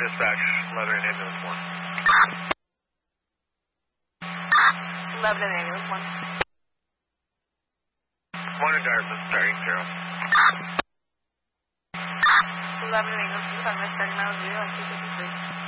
dispatch, 11 and ambulance 1. 11 and ambulance 1. 1 and Dyer, starting 0. 11 and ambulance 1, starting now 0 on 253.